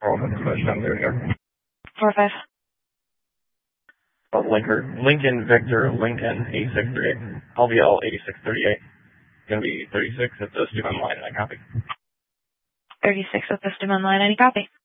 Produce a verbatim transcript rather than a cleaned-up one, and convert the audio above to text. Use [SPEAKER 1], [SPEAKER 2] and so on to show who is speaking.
[SPEAKER 1] Oh, that's much down there, here.
[SPEAKER 2] four five.
[SPEAKER 1] Oh, Lincoln, Lincoln Victor Lincoln eighty-six thirty-eight. L V L eighty-six thirty-eight. Gonna be thirty-six at the student line, and I copy.
[SPEAKER 2] thirty-six at the student line, any copy?